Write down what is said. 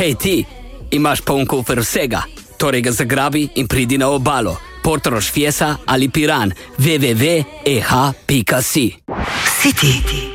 Hej ti, imaš poln kufer vsega, torej ga zagrabi in pridi na obalo. Portorož, Fiesa ali Piran, www.eh.si. City.